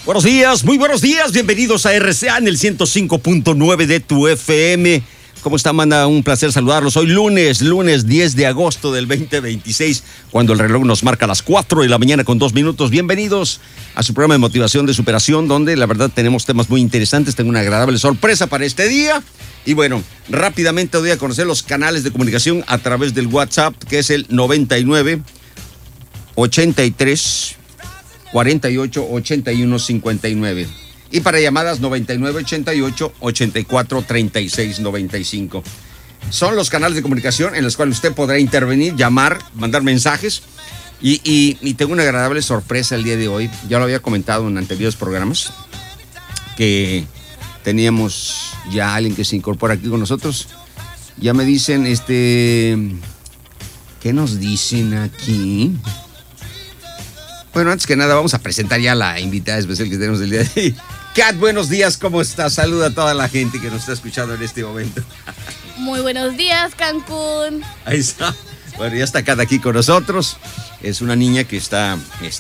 Buenos días, muy buenos días, bienvenidos a RCA en el 105.9 de tu FM. ¿Cómo está, Amanda? Un placer saludarlos. Hoy lunes 10 de agosto del 2026, cuando el reloj nos marca las 4 de la mañana con 2 minutos. Bienvenidos a su programa de motivación de superación, donde la verdad tenemos temas muy interesantes. Tengo una agradable sorpresa para este día. Y bueno, rápidamente doy a conocer los canales de comunicación a través del WhatsApp, que es el 99 83 48 81 59. Y para llamadas 99 88 84 36 95. Son los canales de comunicación en los cuales usted podrá intervenir, llamar, mandar mensajes. Y tengo una agradable sorpresa el día de hoy. Ya lo había comentado en anteriores programas, que teníamos ya alguien que se incorpora aquí con nosotros. Ya me dicen, ¿qué nos dicen aquí? Bueno, antes que nada vamos a presentar ya a la invitada especial que tenemos el día de hoy. Kat, buenos días, ¿cómo estás? Saluda a toda la gente que nos está escuchando en este momento. Muy buenos días, Cancún. Ahí está. Bueno, ya está Kat aquí con nosotros. Es una niña que está,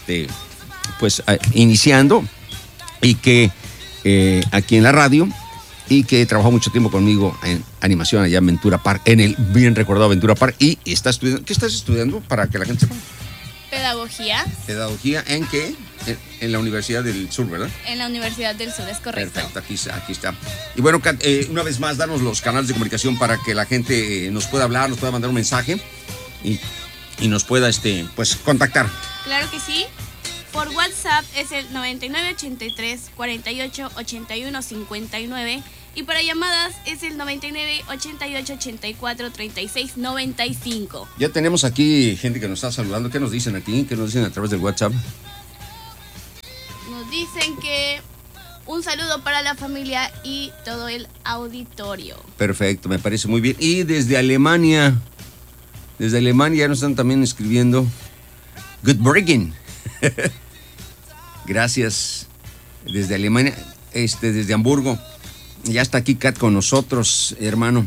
iniciando y que aquí en la radio, y que trabajó mucho tiempo conmigo en animación allá en Ventura Park, en el bien recordado Ventura Park, y está estudiando. ¿Qué estás estudiando para que la gente sepa? Pedagogía. ¿Pedagogía en qué? En la Universidad del Sur, ¿verdad? En la Universidad del Sur, es correcto. Perfecto, aquí está. Y bueno, Kat, una vez más, danos los canales de comunicación para que la gente nos pueda hablar, nos pueda mandar un mensaje y nos pueda contactar. Claro que sí. Por WhatsApp es el 9983 48 81 59. Y para llamadas es el 99 88 84 36 95. Ya tenemos aquí gente que nos está saludando. ¿Qué nos dicen aquí? ¿Qué nos dicen a través del WhatsApp? Nos dicen que un saludo para la familia y todo el auditorio. Perfecto, me parece muy bien. Y desde Alemania ya nos están también escribiendo. Good morning. Gracias. Desde Alemania, desde Hamburgo. Ya está aquí Kat con nosotros, hermano.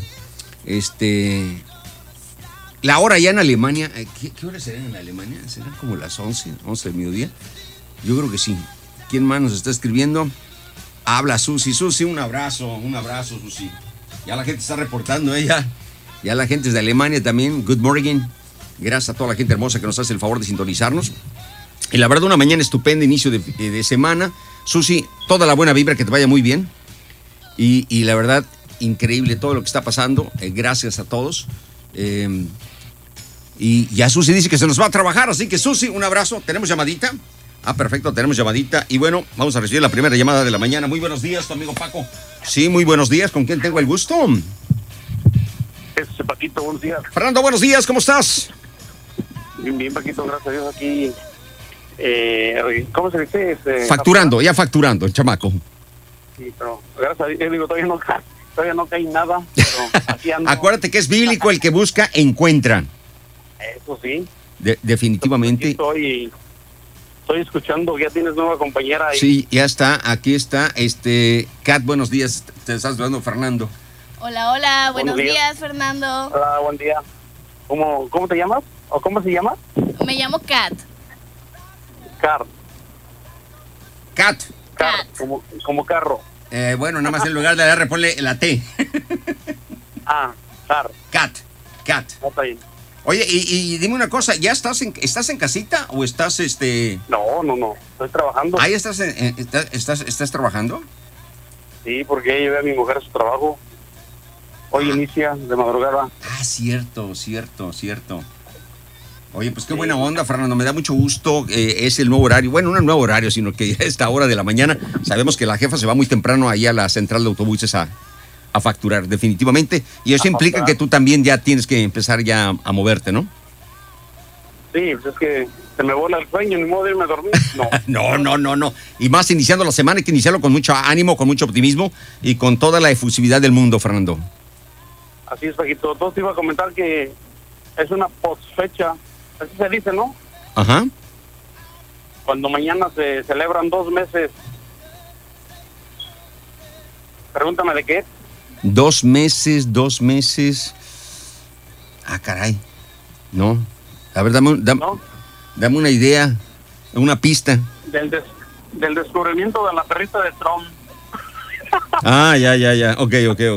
La hora ya en Alemania. ¿Qué hora serán en Alemania? ¿Serán como las 11 del mediodía? Yo creo que sí. ¿Quién más nos está escribiendo? Habla Susi. Susi, un abrazo, Susi. Ya la gente está reportando, ya la gente es de Alemania también. Good morning. Gracias a toda la gente hermosa que nos hace el favor de sintonizarnos. Y la verdad, una mañana estupenda, inicio de semana. Susi, toda la buena vibra, que te vaya muy bien. Y la verdad, increíble todo lo que está pasando. Gracias a todos. Y ya Susi dice que se nos va a trabajar, así que Susi, un abrazo. ¿Tenemos llamadita? Ah, perfecto, tenemos llamadita. Y bueno, vamos a recibir la primera llamada de la mañana. Muy buenos días, tu amigo Paco. Sí, muy buenos días. ¿Con quién tengo el gusto? Es Paquito, buenos días. Fernando, buenos días, ¿cómo estás? Bien, Paquito, gracias a Dios aquí. ¿Cómo se dice? Facturando el chamaco. Sí, pero gracias a Dios, digo, todavía no cae nada, pero aquí ando. Acuérdate que es bíblico, el que busca, encuentra. Eso sí. Definitivamente. Estoy escuchando, ya tienes nueva compañera ahí. Sí, ya está, aquí está. Kat, buenos días, te estás hablando Fernando. Hola, buenos días, Fernando. Hola, buen día. ¿Cómo te llamas? ¿O cómo se llama? Me llamo Kat. Kat. Como carro. Bueno, nada más en lugar de la R ponle la T. Car. Kat. No, está bien. Oye, y dime una cosa, ¿ya estás en casita o estás No, estoy trabajando. ¿Ahí estás trabajando? Sí, porque ya llevé a mi mujer a su trabajo. Hoy inicia de madrugada. Ah, cierto. Oye, pues qué buena onda, Fernando, me da mucho gusto. Es el nuevo horario, bueno, no el nuevo horario, sino que a esta hora de la mañana sabemos que la jefa se va muy temprano ahí a la central de autobuses a facturar, definitivamente. Y eso implica que tú también ya tienes que empezar ya a moverte, ¿no? Sí, pues es que se me vuela el sueño, ni modo de irme a dormir. No. Y más iniciando la semana, hay que iniciarlo con mucho ánimo, con mucho optimismo y con toda la efusividad del mundo, Fernando. Así es, Paquito. Entonces te iba a comentar que es una posfecha, así se dice, ¿no? Ajá. Cuando mañana se celebran 2 meses. Pregúntame de qué. 2 meses. Ah, caray. No. A ver, dame ¿No? una idea, una pista. del descubrimiento de la perrita de Trump. Ah, ya. Ok.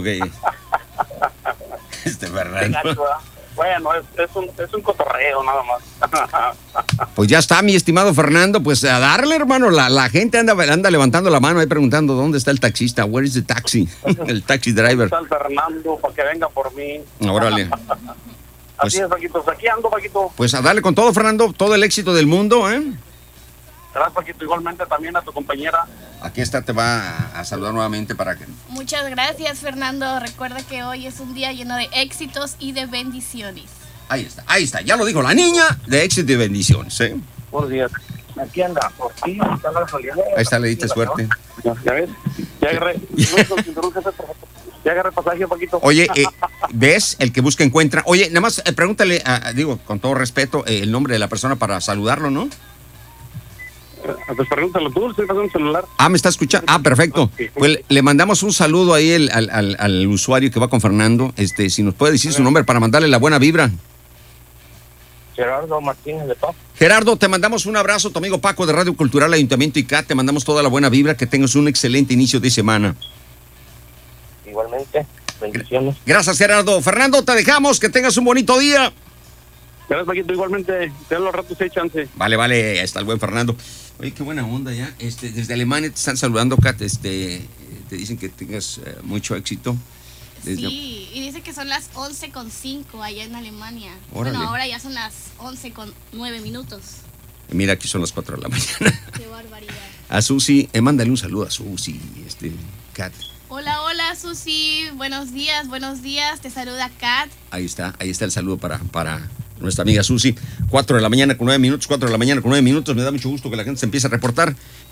Fernando. Bueno, es un cotorreo nada más. Pues ya está, mi estimado Fernando, pues a darle, hermano. La gente anda levantando la mano ahí preguntando dónde está el taxista, where is the taxi, el taxi driver. Está el Fernando para que venga por mí. Órale. Así es, Paquito. Aquí ando, Paquito. Pues a darle con todo, Fernando, todo el éxito del mundo, ¿eh? Gracias, Paquito. Igualmente también a tu compañera. Aquí está, te va a saludar nuevamente para que... Muchas gracias, Fernando. Recuerda que hoy es un día lleno de éxitos y de bendiciones. Ahí está, ya lo dijo la niña, de éxito y bendiciones, ¿eh? Buenos días. Aquí anda, por ti, está la soledad. Ahí está, le diste suerte. Ya ves, ya agarré. Ya agarré pasaje, Paquito. Oye, ¿ves? El que busca encuentra. Oye, nada más pregúntale, digo, con todo respeto, el nombre de la persona para saludarlo, ¿no? Pues pregúntalo tú, estoy pasando el celular. Ah, ¿me está escuchando? Ah, perfecto. Pues le mandamos un saludo ahí al usuario que va con Fernando. Si nos puede decir su nombre para mandarle la buena vibra. Gerardo Martínez de Paz. Gerardo, te mandamos un abrazo, tu amigo Paco de Radio Cultural Ayuntamiento ICAT. Te mandamos toda la buena vibra, que tengas un excelente inicio de semana. Igualmente, bendiciones. Gracias, Gerardo. Fernando, te dejamos, que tengas un bonito día. Gracias, Paquito, igualmente. Te doy los ratos, hay chance. Vale, ahí está el buen Fernando. Oye, qué buena onda ya. Desde Alemania te están saludando, Kat. Te dicen que tengas mucho éxito. Sí, y dice que son las 11:05 allá en Alemania. Órale. Bueno, ahora ya son las 11:09. Mira, aquí son las 4 de la mañana. Qué barbaridad. A Susi, mándale un saludo a Susi, Kat. Hola, Susi. Buenos días. Te saluda Kat. Ahí está el saludo para nuestra amiga Susi. 4 de la mañana con 9 minutos. Me da mucho gusto que la gente se empiece a reportar.